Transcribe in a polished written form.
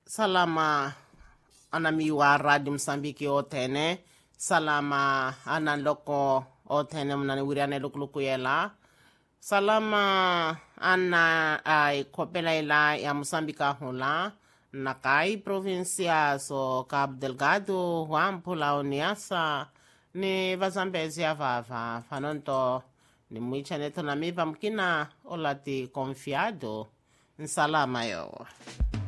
Salama anamiwa Radio Msambiki otene. Salama analoko otene mnaniwiriane lukuluku yela. Salama ana ay kopela ila ya Msambika hula. Nakai provincia so Cabo Delgado wampula oniasa ni vazambezi ya vava fanonto ni mwicha neto na mipa mkina olati confiado. Nsalama yo.